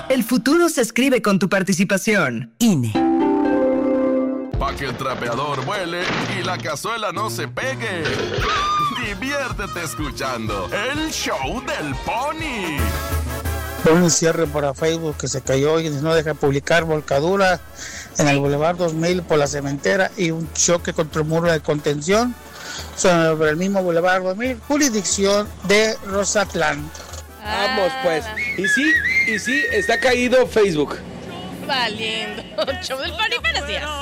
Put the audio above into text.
El futuro se escribe con tu participación. INE. Pa' que el trapeador vuele y la cazuela no se pegue. Diviértete escuchando el show del Pony. Pon un cierre para Facebook que se cayó y no deja publicar. Volcadura en el Boulevard 2000 por la cementera y un choque contra el muro de contención sobre el mismo Boulevard 2000, jurisdicción de Rosatlán. Vamos pues. Y sí, está caído Facebook. Valiendo. Show del Pony parecía.